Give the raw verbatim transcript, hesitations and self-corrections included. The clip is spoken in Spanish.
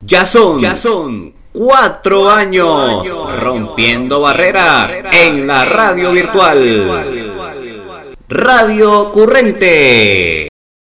Ya son, ya son cuatro años rompiendo barreras en la radio virtual. Radio Currente.